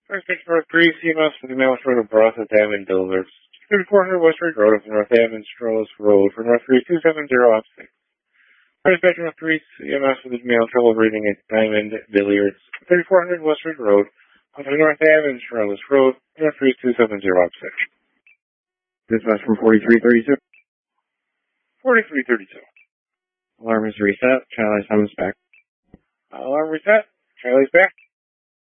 First pitch for 3 CMS for the Mouse Road of Broth at Diamond Builders. 3400 Westridge Road of North Haven Strolls Road for North 3270 up 6. First pitch for 3 CMS for the Mail Trouble Reading at Diamond Billiards. 3400 Westridge Road of North Haven Strolls Road for North 3270 up 6. Dispatch from 4332. 4332. Alarm is reset. Charlie Simon's back. Alarm reset. Charlie's back.